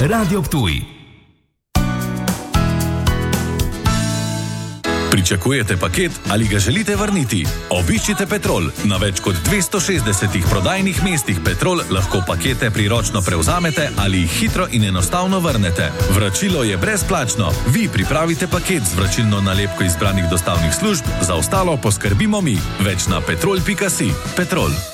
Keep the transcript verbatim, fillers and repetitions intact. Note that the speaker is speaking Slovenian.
Radio Ptuj. Pričakujete paket ali ga želite vrniti? Obiščite Petrol. Na več kot dvesto šestdesetih prodajnih mestih Petrol lahko pakete priročno prevzamete ali jih hitro in enostavno vrnete. Vračilo je brezplačno. Vi pripravite paket z vračilno nalepko izbranih dostavnih služb, za ostalo poskrbimo mi. Več na petrol pika si. Petrol.